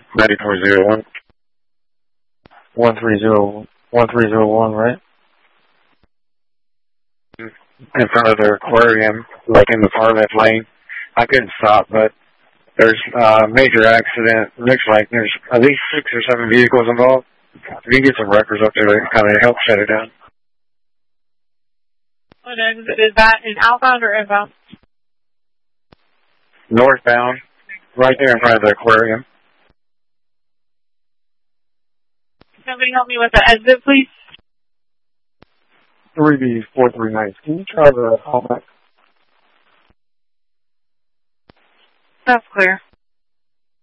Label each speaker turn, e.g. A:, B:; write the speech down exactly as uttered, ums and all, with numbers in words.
A: ninety-four zero one. one three zero one three zero one, right? In front of the aquarium, like in the far left lane. I couldn't stop, but there's a major accident. It looks like there's at least six or seven vehicles involved. If you can get some records up there to kind of help shut it down.
B: What exit is that, in outbound or inbound?
A: Northbound, right there in front of the aquarium.
B: Somebody help me with the exit, please.
C: three B four three nine. Can you try the callback?
B: That's clear.